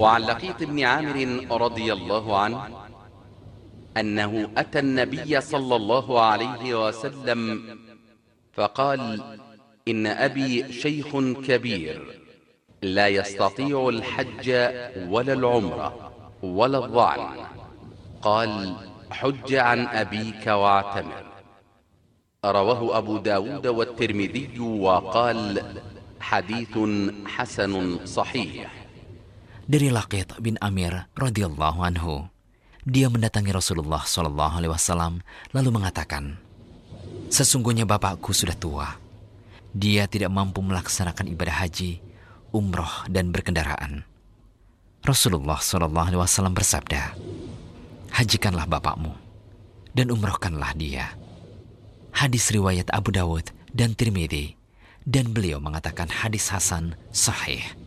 وعن لقيط بن عامر رضي الله عنه أنه أتى النبي صلى الله عليه وسلم فقال إن أبي شيخ كبير لا يستطيع الحج ولا العمرة ولا الظعن، قال حج عن أبيك واعتمر. رواه أبو داود والترمذي وقال حديث حسن صحيح. Dari Laqit bin Amir radhiyallahu anhu, dia mendatangi Rasulullah SAW lalu mengatakan, sesungguhnya bapakku sudah tua. Dia tidak mampu melaksanakan ibadah haji, umroh dan berkendaraan. Rasulullah SAW bersabda, hajikanlah bapakmu dan umrohkanlah dia. Hadis riwayat Abu Dawud dan Tirmidzi, dan beliau mengatakan hadis hasan sahih.